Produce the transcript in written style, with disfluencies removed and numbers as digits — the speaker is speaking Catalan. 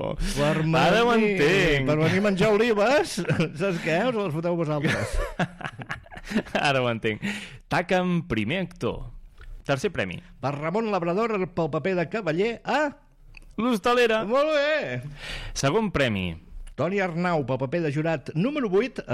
Ara ho entenc. Per venir a menjar olives, saps què? Us les foteu vosaltres. Ara ho entenc. Taquen primer actor. Tercer premi. Per Ramon Labrador pel paper de cavaller a... L'Hostalera. Molt bé. Segon premi. Toni Arnau pel paper de jurat número 8